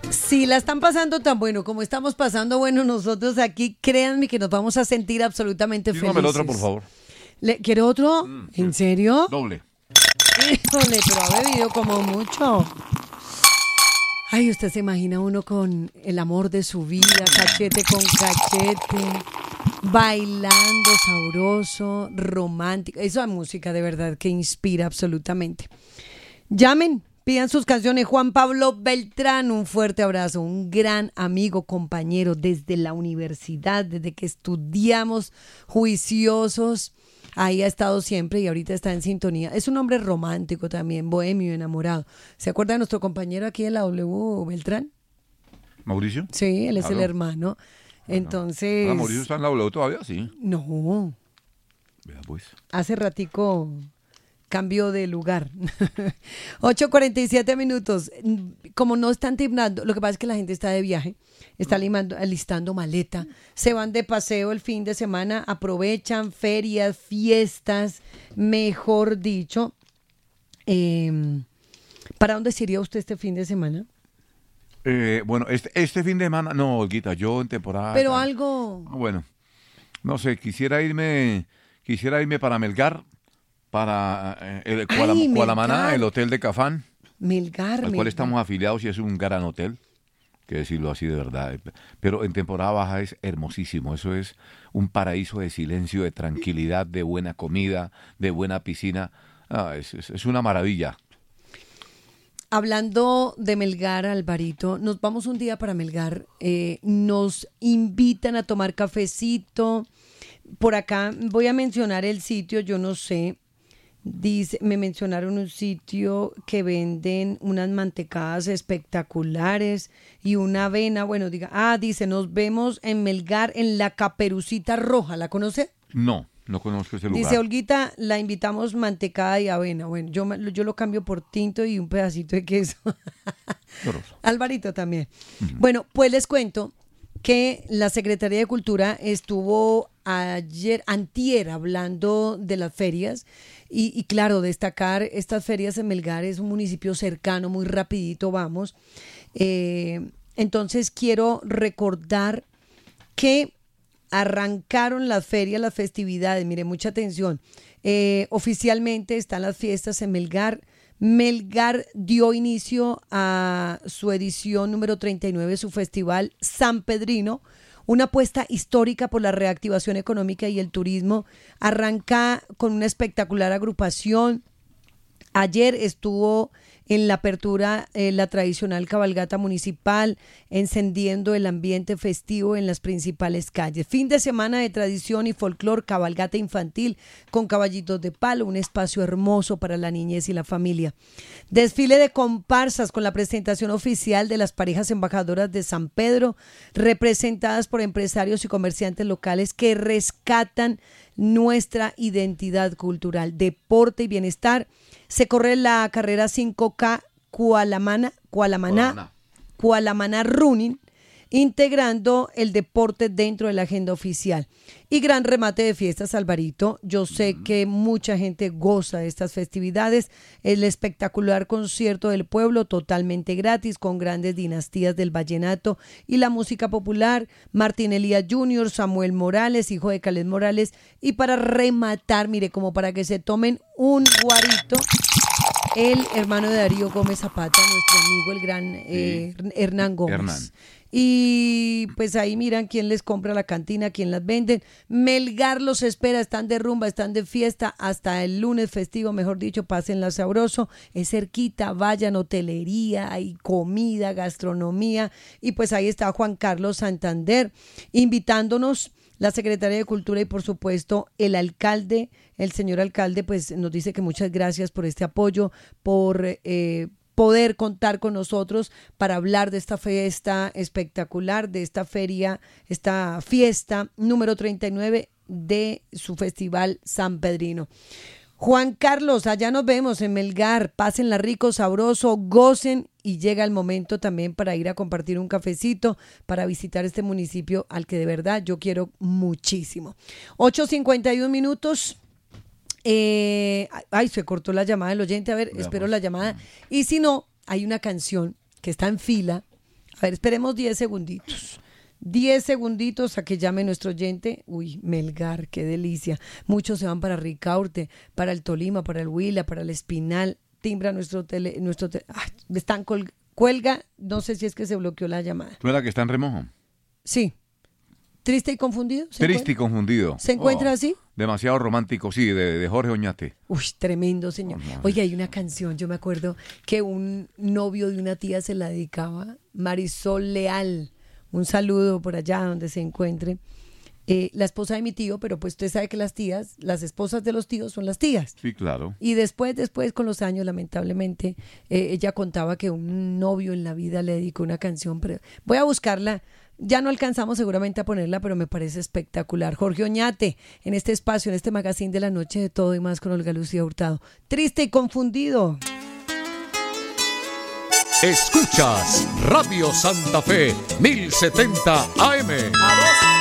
Si la están pasando tan bueno como estamos pasando bueno nosotros aquí, créanme que nos vamos a sentir absolutamente felices. Dígame el otro, por favor. ¿Quiere otro? ¿En serio? Doble. Híjole, pero ha bebido como mucho. Ay, usted se imagina uno con el amor de su vida, cachete con cachete, bailando sabroso, romántico. Esa música de verdad que inspira absolutamente. Llamen, pidan sus canciones. Juan Pablo Beltrán, un fuerte abrazo, un gran amigo, compañero desde la universidad, desde que estudiamos juiciosos. Ahí ha estado siempre y ahorita está en sintonía. Es un hombre romántico también, bohemio, enamorado. ¿Se acuerda de nuestro compañero aquí de la W, Beltrán? ¿Mauricio? Sí, él es Claro. el hermano. Entonces... Ah, ¿Mauricio está en la W todavía? Sí. No, Vea pues. hace ratico cambio de lugar. 8:47 minutos. Como no están timbrando, lo que pasa es que la gente está de viaje, está alistando maleta, se van de paseo el fin de semana, aprovechan ferias, fiestas, mejor dicho. ¿Para dónde se iría usted este fin de semana? Bueno, este fin de semana, no, Olguita, yo en temporada. Pero algo... Bueno, no sé, quisiera irme para Melgar, para Cualamaná, Melgar. el hotel de Cafán, Melgar, al cual estamos afiliados y es un gran hotel, que decirlo así de verdad. Pero en temporada baja es hermosísimo, eso es un paraíso de silencio, de tranquilidad, de buena comida, de buena piscina. Es una maravilla. Hablando de Melgar, Alvarito, nos vamos un día para Melgar, nos invitan a tomar cafecito. Por acá voy a mencionar el sitio, yo no sé, me mencionaron un sitio que venden unas mantecadas espectaculares y una avena, bueno, dice, nos vemos en Melgar en la Caperucita Roja, ¿la conoce? No conozco ese lugar. Dice, Olguita, la invitamos mantecada y avena. Bueno, yo lo cambio por tinto y un pedacito de queso. Alvarito también. Uh-huh. Bueno, pues les cuento que la Secretaría de Cultura estuvo antier, hablando de las ferias y claro, destacar estas ferias en Melgar, es un municipio cercano, muy rapidito vamos. Entonces quiero recordar que arrancaron las ferias, las festividades. Mire, mucha atención. Oficialmente están las fiestas en Melgar. Melgar dio inicio a su edición número 39, su festival San Pedrino, una apuesta histórica por la reactivación económica y el turismo. Arranca con una espectacular agrupación. Ayer estuvo en la apertura la tradicional cabalgata municipal, encendiendo el ambiente festivo en las principales calles. Fin de semana de tradición y folclor, cabalgata infantil con caballitos de palo, un espacio hermoso para la niñez y la familia. Desfile de comparsas con la presentación oficial de las parejas embajadoras de San Pedro, representadas por empresarios y comerciantes locales que rescatan nuestra identidad cultural, deporte y bienestar. Se corre la carrera 5K Cualamaná Running, integrando el deporte dentro de la agenda oficial. Y gran remate de fiestas, Alvarito. Yo sé que mucha gente goza de estas festividades. El espectacular concierto del pueblo, totalmente gratis, con grandes dinastías del vallenato y la música popular. Martín Elías Jr., Samuel Morales, hijo de Caled Morales. Y para rematar, mire, como para que se tomen un guarito, el hermano de Darío Gómez Zapata, nuestro amigo, el gran Hernán Gómez. Hernán. Y pues ahí miran quién les compra la cantina, quién las venden. Melgar los espera, están de rumba, están de fiesta hasta el lunes festivo, mejor dicho, pásenla sabroso. Es cerquita, vayan, hotelería, hay comida, gastronomía. Y pues ahí está Juan Carlos Santander invitándonos. La Secretaría de Cultura y por supuesto el alcalde, el señor alcalde, pues nos dice que muchas gracias por este apoyo, por poder contar con nosotros para hablar de esta fiesta espectacular, de esta feria, esta fiesta número 39 de su festival San Pedrino. Juan Carlos, allá nos vemos en Melgar, pásenla rico, sabroso, gocen y llega el momento también para ir a compartir un cafecito, para visitar este municipio al que de verdad yo quiero muchísimo. 8:51 minutos. Se cortó la llamada del oyente. A ver, espero la llamada. Y si no, hay una canción que está en fila A ver, esperemos 10 segunditos. 10 segunditos a que llame nuestro oyente. Uy, Melgar, qué delicia. Muchos se van para Ricaurte, para el Tolima, para el Huila, para el Espinal. Timbra están cuelga. No sé si es que se bloqueó la llamada. ¿Tú eres la que está en remojo? Sí. ¿Triste y confundido? Triste y confundido. ¿Se encuentra así? Demasiado romántico, sí, de Jorge Oñate. Uy, tremendo, señor. Oye, hay una canción, yo me acuerdo que un novio de una tía se la dedicaba, Marisol Leal. Un saludo por allá donde se encuentre. La esposa de mi tío, pero pues usted sabe que las tías, las esposas de los tíos son las tías. Sí, claro. Y después con los años, lamentablemente, ella contaba que un novio en la vida le dedicó una canción, pero voy a buscarla. Ya no alcanzamos seguramente a ponerla, pero me parece espectacular. Jorge Oñate, en este espacio, en este magazine de la noche de todo y más con Olga Lucía Hurtado. Triste y confundido. Escuchas Radio Santa Fe 1070 AM.